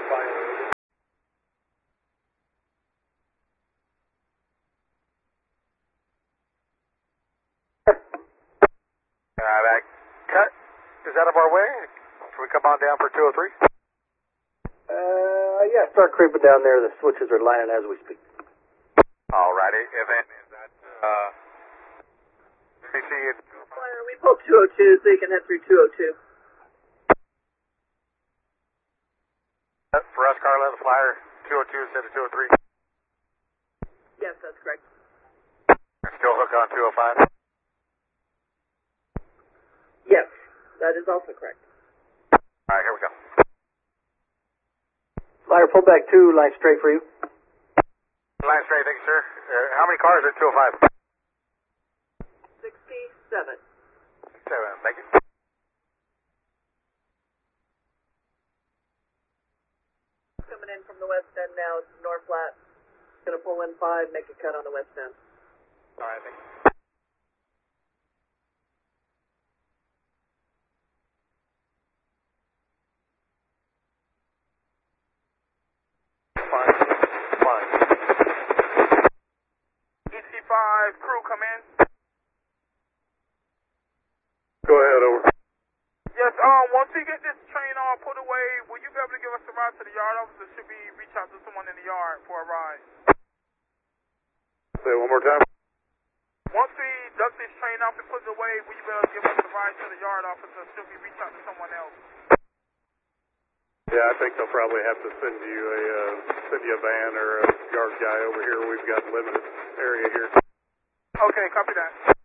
That cut is out of our way. Can we come on down for 203? Yeah, start creeping down there. The switches are lining as we speak. Alrighty. And then is that, BC and... Flyer, we pulled 202 so you can head through 202. For us, Carla, the flyer, 202 instead of 203. Yes, that's correct. And still hook on 205? Yes, that is also correct. Alright, here we go. Flyer, pull back 2, line straight for you. Line straight, thank you, sir. How many cars are 205? 67. 7, thank you. Coming in from the west end now, it's North Flat. Gonna pull in 5, make a cut on the west end. Alright, thank you. Fine. EC5, crew, come in. Go ahead, over. Yes, once we get this train all put away, will you be able to give us a ride to the yard office, or should we reach out to someone in the yard for a ride? Say it one more time. Once we duck this train off and put it away, will you be able to give us a ride to the yard office, or should we reach out to someone else? Yeah, I think they'll probably have to send you a van or a yard guy over here. We've got limited area here. Okay, copy that.